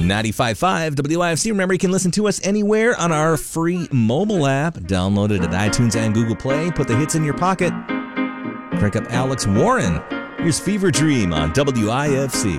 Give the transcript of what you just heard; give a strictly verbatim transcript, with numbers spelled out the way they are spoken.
ninety-five point five W I F C. Remember, you can listen to us anywhere on our free mobile app. Download it at iTunes and Google Play. Put the hits in your pocket. Crank up Alex Warren. Here's Fever Dream on W I F C.